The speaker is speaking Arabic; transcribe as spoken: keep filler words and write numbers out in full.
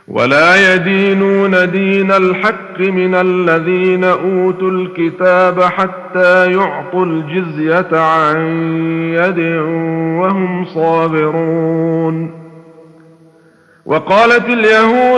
ولا يدينون دين الحق من الذين أوتوا الكتاب حتى يعطوا الجزية عن يد وهم صاغرون. وقالت اليهود